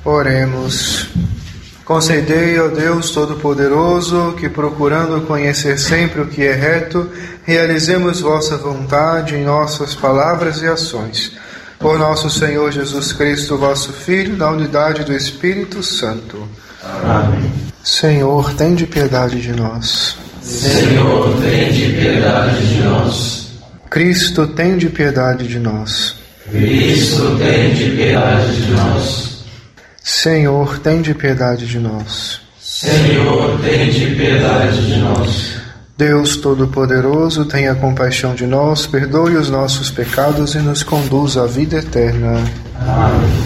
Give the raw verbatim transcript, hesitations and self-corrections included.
Oremos. Concedei, ó Deus Todo-Poderoso, que procurando conhecer sempre o que é reto, realizemos vossa vontade em nossas palavras e ações. Por nosso Senhor Jesus Cristo, vosso Filho, na unidade do Espírito Santo. Amém. Senhor, tende piedade de nós. Senhor, tende piedade de nós. Cristo, tende piedade de nós. Cristo, tende piedade de nós. Senhor, tende piedade de nós. Senhor, tende piedade de nós. Deus Todo-Poderoso, tenha compaixão de nós, perdoe os nossos pecados e nos conduza à vida eterna. Amém.